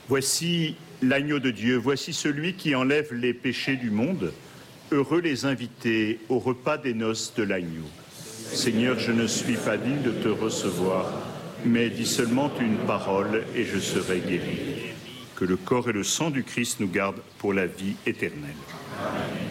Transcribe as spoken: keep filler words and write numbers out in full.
Voici l'agneau de Dieu, voici celui qui enlève les péchés du monde. Heureux les invités au repas des noces de l'agneau. Seigneur, je ne suis pas digne de te recevoir, mais dis seulement une parole et je serai guéri. Que le corps et le sang du Christ nous gardent pour la vie éternelle. Amen.